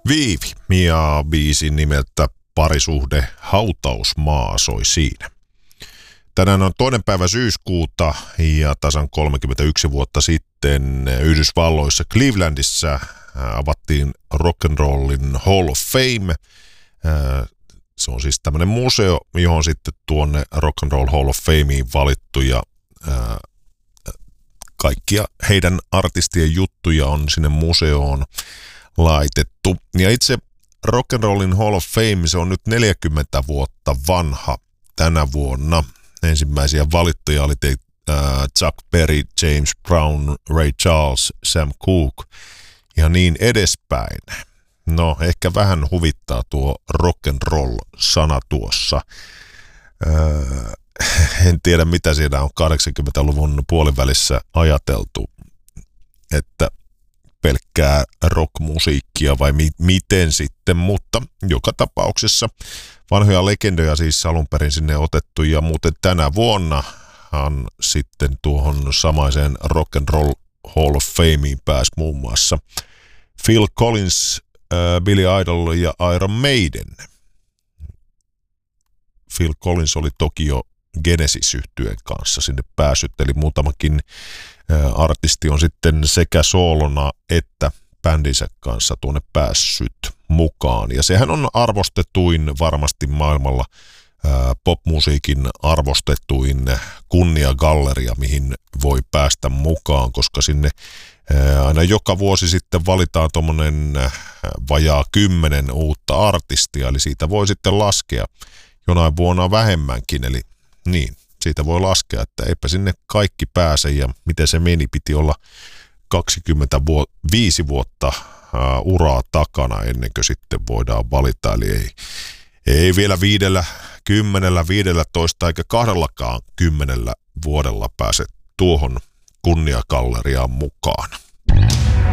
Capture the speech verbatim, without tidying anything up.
Viivi ja biisi nimeltä Parisuhde hautausmaa soi siinä. Tänään on toinen päivä syyskuuta ja tasan kolmekymmentäyksi vuotta sitten Yhdysvalloissa Clevelandissa avattiin Rock'n'Rollin Hall of Fame. Se on siis tämmöinen museo, johon sitten tuonne Rock'n'Roll Hall of Fameen valittuja kaikkia heidän artistien juttuja on sinne museoon laitettu. Ja itse Rock'n'Rollin Hall of Fame, se on nyt neljäkymmentä vuotta vanha tänä vuonna. Ensimmäisiä valittuja oli te, äh, Chuck Berry, James Brown, Ray Charles, Sam Cooke ja niin edespäin. No, ehkä vähän huvittaa tuo rock'n'roll-sana tuossa. Äh, en tiedä, mitä siinä on kahdeksankymmentäluvun puolivälissä ajateltu, että pelkkää rockmusiikkia vai mi- miten sitten, mutta joka tapauksessa vanhoja legendoja siis alun perin sinne otettu ja muuten tänä vuonnahan sitten tuohon samaiseen Rock'n'Roll Hall of Fameen pääsi muun muassa Phil Collins, äh, Billy Idol ja Iron Maiden. Phil Collins oli toki jo Genesis-yhtyeen kanssa sinne päässyt, eli muutamakin äh, artisti on sitten sekä soolona että bändinsä kanssa tuonne päässyt mukaan. Ja sehän on arvostetuin varmasti maailmalla ää, popmusiikin arvostetuin kunniagalleria, mihin voi päästä mukaan, koska sinne ää, aina joka vuosi sitten valitaan tuommoinen vajaa kymmenen uutta artistia, eli siitä voi sitten laskea jonain vuonna vähemmänkin, eli niin, siitä voi laskea, että eipä sinne kaikki pääse, ja miten se meni, piti olla kaksikymmentäviisi vuotta uh, uraa takana ennen kuin sitten voidaan valita, eli ei, ei vielä viidellä, kymmenellä, viidellätoista eikä kahdellakaan kymmenellä vuodella pääse tuohon kunniagalleriaan mukaan.